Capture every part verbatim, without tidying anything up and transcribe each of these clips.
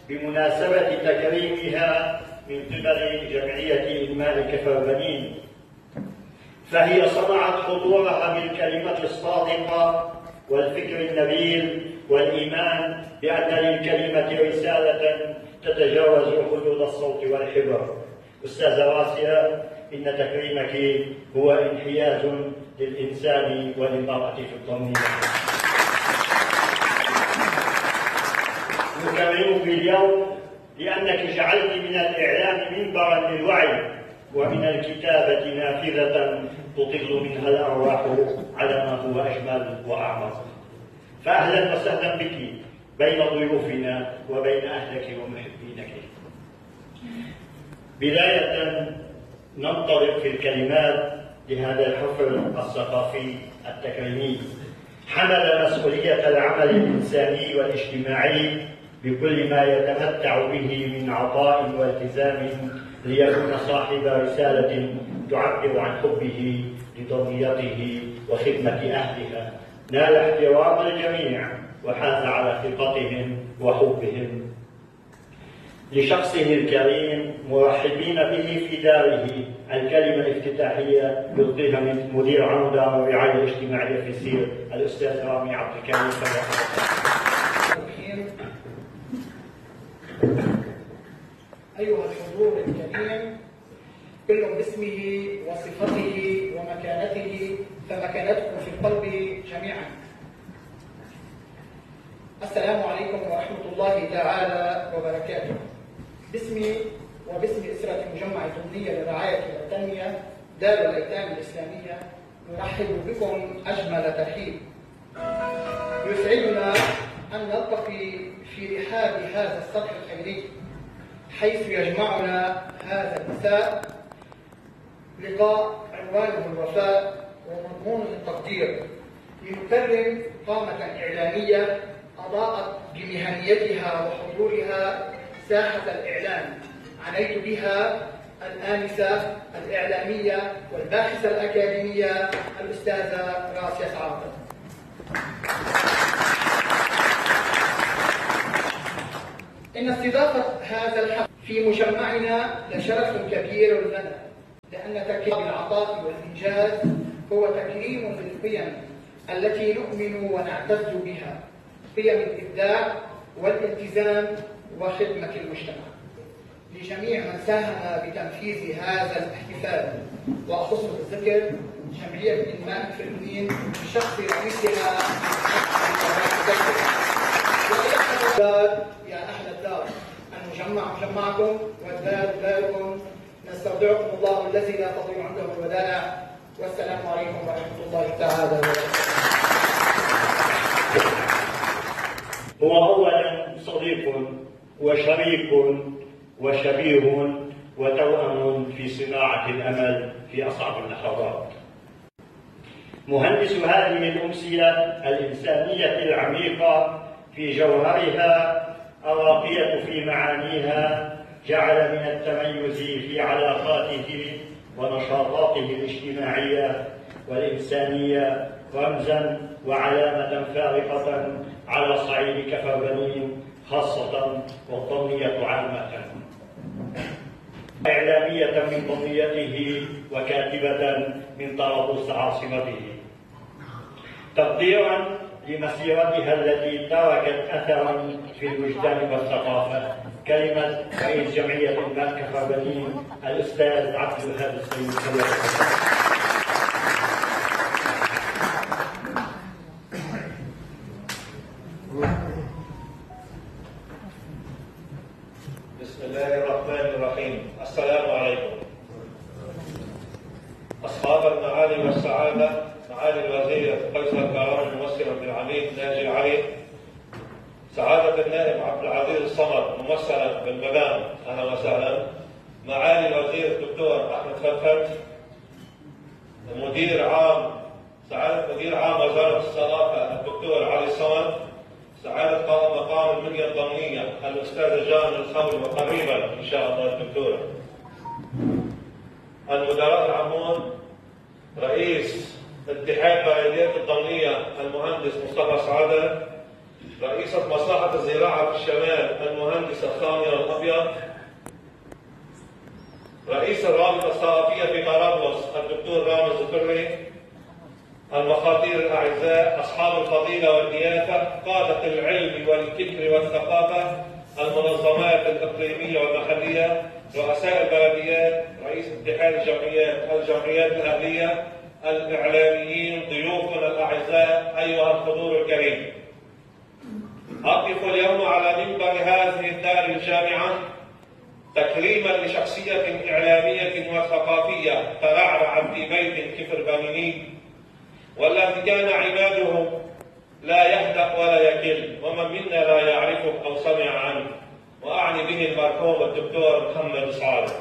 بمناسبة تكريمها من قبل جمعية إنماء كفر-بنين، فهي صنعت حضورها بالكلمة الصادقة والفكر النبيل والإيمان بأن للكلمة رسالة تتجاوز حدود الصوت والحبر. أستاذة راسية، إن تكريمك هو انحياز للإنسان وللمرأة في الضمير. نكرمك اليوم لأنك جعلت من الإعلام منبرا للوعي، ومن الكتابة نافذة تطل منها الأرواح على ما هو أجمل وأعمق. فأهلا وسهلا بك بين ضيوفنا وبين أهلك ومحبينك. بداية ننطلق في الكلمات لهذا الحفل الثقافي التكريمي. حمل مسؤولية العمل الإنساني والاجتماعي بكل ما يتمتع به من عطاء والتزام ليكون صاحب رسالة تعبر عن حبه لضميته وخدمة أهلها. نال احترام الجميع وحاز على ثقتهم وحبهم لشخصه الكريم، مرحبين به في داره. الكلمة الافتتاحية يلقيها من مدير عام دار الرعاية الاجتماعية في سير الأستاذ رامي عبد الكريم. أيها الحضور الكريم، كل باسمه وصفته ومكانته، فمكانتكم في القلب جميعا. السلام عليكم ورحمة الله تعالى وبركاته. باسمي وباسم أسرة مجمع الأمنية للرعاية والتنمية دار الأيتام الإسلامية نرحب بكم أجمل ترحيب. يسعدنا أن نلتقي في رحاب هذا السطح الخيري حيث يجمعنا هذا المساء لقاء عنوانه الوفاء ومضمونه التقدير، لنكرم قامة إعلامية أضاءت بمهنيتها وحضورها ساحة الإعلام. عنيت بها الآنسة الإعلامية والباحثة الأكاديمية الأستاذة راسية سعادة. إن استضافة هذا الحفل في مجمعنا لشرف كبير لنا، لأن تكريم العطاء والإنجاز هو تكريم للقيم التي نؤمن ونعتز بها، قيم الإبداع والالتزام وخدمة المجتمع. لجميع من ساهم بتنفيذ هذا الاحتفال، وأخص بالذكر جمعية إنماء كفر-بنين بشخص رئيسها يا أهل الدار، المجمع مجمعكم والدار داركم، نستودعكم الله الذي لا تضيع عنده الودائع، والسلام عليكم ورحمة الله تعالى وبركاته. هو أولا صديق وشريك وشبيه وتوأم في صناعة الأمل في أصعب اللحظات. مهندس هذه الأمسية الإنسانية العميقة في جوهرها، الراقية في معانيها، جعل من التميز في علاقاته ونشاطاته الاجتماعية والإنسانية رمزاً وعلامة فارقة على صعيد كفر-بنين خاصة والضمية عامة. إعلامية من ضميته وكاتبة من طرابلس عاصمته، تقديراً لمسيرتها التي تركت أثراً في الوجدان والثقافة. كلمة رئيس جمعية إنماء كفر-بنين الأستاذ عبد الوهاب السيد. بسم الله الرحمن الرحيم. السلام عليكم. أصحاب المعالي والسعادة، معالي الوزير قيصر كرم الممثل بالعميد ناجي علي، سعادة النائب عبد العزيز الصمد ممثلا بالمدام، أهلا وسهلا. معالي الوزير الدكتور أحمد فتفت، مدير عام سعادة مدير عام وزارة الثقافة الدكتور علي الصمد، سعادة قائم مقام المنيا الضمنية الأستاذ جان الخول، وقريبا إن شاء الله الدكتور. المدراء العامون، رئيس اتحاد بلديات الضمنية المهندس مصطفى سعادة، رئيسة مصلحة الزراعة في الشمال المهندسة سامية الأبيض، رئيس الرابطة الثقافية في طرابلس الدكتور رامز الفري، المخاطير الأعزاء، أصحاب الفضيلة والضيافة، قادة العلم والفكر والثقافة، المنظمات الإقليمية والمحلية، رؤساء البلديات، رئيس اتحاد الجمعيات الجمعيات الأهلية، الإعلاميين، ضيوفنا الأعزاء، أيها الحضور الكريم. أقف اليوم على منبر هذه الدار الجامعة تكريما لشخصية إعلامية وثقافية ترعرع في بيت كفر بني، والذي كان عماده لا يهدأ ولا يكل، ومن منا لا يعرفه أو سمع عنه، وأعني به المرحوم الدكتور محمد صالح.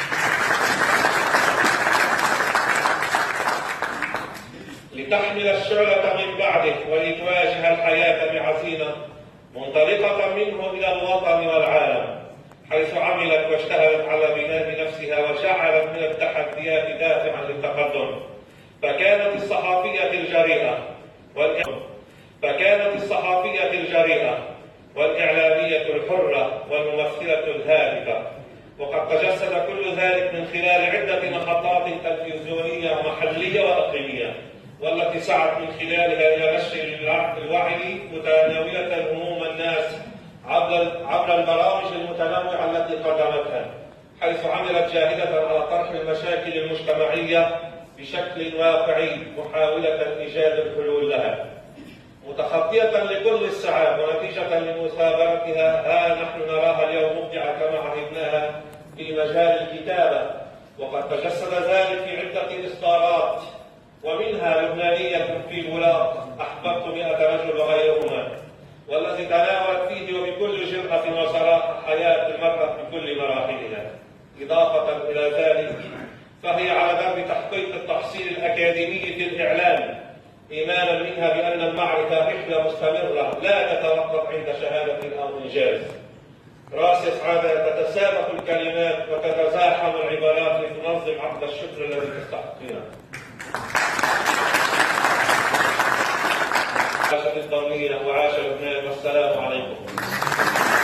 لتحمل الشعلة من بعده ولتواجه الحياة بعزيمة منطلقة منه إلى الوطن والعالم، حيث عملت واجتهدت على بناء نفسها وجعلت من التحديات دافعا للتقدم. فكانت الصحفية الجريئة فكانت الصحفية الجريئة والإعلامية الحرة والممثلة الهادفة، وقد تجسد كل ذلك من خلال عدة محطات تلفزيونية محلية وإقليمية، والتي سعت من خلالها إلى نشر الوعي متناولة هموم الناس عبر البرامج المتنوعة التي قدمتها، حيث عملت جاهدة على طرح المشاكل المجتمعية بشكل واقعي محاولة إيجاد الحلول لها، متخطية لكل السعاب، ونتيجة لمثابرتها ها نحن نراها اليوم مبدعة كما عهدناها في مجال الكتابة، وقد تجسد ذلك في عدة إصدارات، ومنها لبنانية في بولاق، أحببت مئة رجل وغيرهما، والذي تناولت فيه وبكل جرأة وصراحة حياة المرأة بكل مراحلها. إضافة إلى ذلك فهي على درب تحقيق التحصيل الأكاديمي في الإعلام، إيمانا منها بأن المعرفة رحلة مستمرة لا تتوقف عند شهادة أو إنجاز. راس عادة تتسابق الكلمات وتتزاحم العبارات لتنظم عقد الشكر الذي تستحقونه. عاش الضمير وعاش لبنان، والسلام عليكم.